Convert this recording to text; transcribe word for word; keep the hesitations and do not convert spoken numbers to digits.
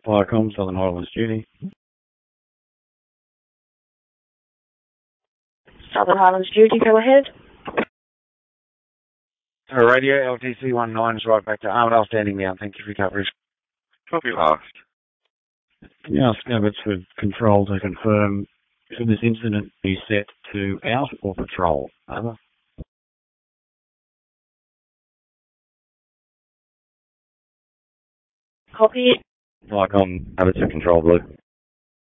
Viacom, Southern Highlands duty. Southern Highlands duty, go ahead. Uh, radio, L T C nineteen is right back to Armidale, standing down. Thank you for your coverage. Copy last. Can you ask Abbotsford Control to confirm should this incident be set to out or patrol? Over. Copy. Viacom, Abbotsford Control, Blue.